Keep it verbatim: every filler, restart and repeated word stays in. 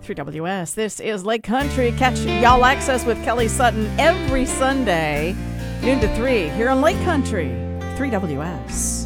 three W S. This is Lake Country. Catch Y'all Access with Kelly Sutton every Sunday, noon to three, here on Lake Country, three W S.